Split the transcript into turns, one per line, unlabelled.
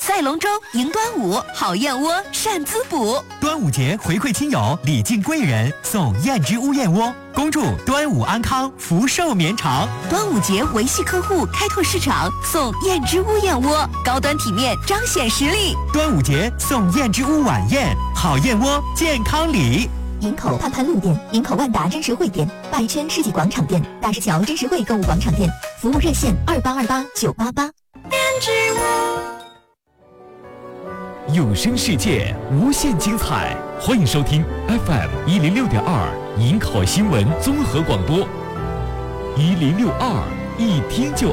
赛龙舟迎端午，好燕窝善滋补。
端午节回馈亲友，礼敬贵人，送燕之屋燕窝，恭祝端午安康，福寿绵长。
端午节维系客户，开拓市场，送燕之屋燕窝，高端体面，彰显实力。
端午节送燕之屋晚宴，好燕窝健康礼。
营口盼盼路店、营口万达真实汇店、八一圈世纪广场店、大石桥真实汇购物广场店，服务热线2828-988。
有声世界无限精彩，欢迎收听 FM 106.2营口新闻综合广播，1062，一听就